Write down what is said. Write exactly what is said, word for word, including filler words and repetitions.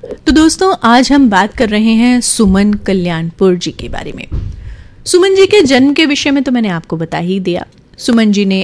तो दोस्तों आज हम बात कर रहे हैं सुमन कल्याणपुर जी के बारे में। सुमन जी के जन्म के विषय में तो मैंने आपको बता ही दिया। सुमन जी ने